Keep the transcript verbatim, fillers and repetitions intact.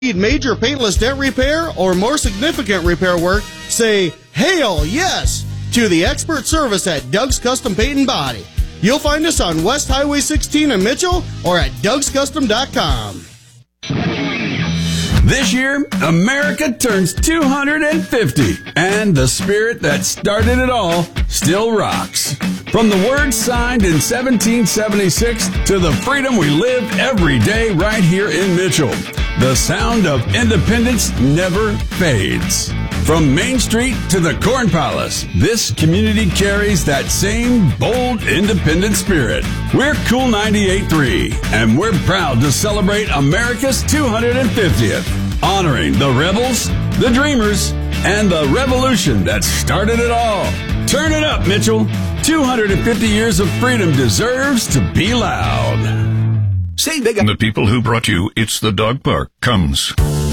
Need major paintless dent repair or more significant repair work? Say, hail yes to the expert service at Doug's Custom Paint and Body. You'll find us on West Highway sixteen in Mitchell or at dougs custom dot com. This year, America turns two hundred fifty, and the spirit that started it all still rocks. From the words signed in seventeen seventy-six to the freedom we live every day right here in Mitchell, the sound of independence never fades. From Main Street to the Corn Palace, this community carries that same bold, independent spirit. We're Cool ninety-eight point three, and we're proud to celebrate America's two hundred fiftieth, honoring the rebels, the dreamers, and the revolution that started it all. Turn it up, Mitchell. two hundred fifty years of freedom deserves to be loud. Say they got the people who brought you It's the Dog Park comes.